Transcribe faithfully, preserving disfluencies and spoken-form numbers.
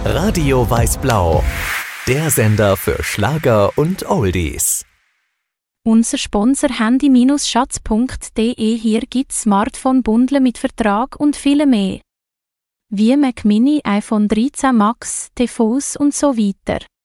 Radio Weiß-Blau, der Sender für Schlager und Oldies. Unser Sponsor handy Bindestrich schatz punkt de. Hier gibt's Smartphone-Bundle mit Vertrag und viel mehr. Wie Mac Mini, iPhone dreizehn Max, T V s und so weiter.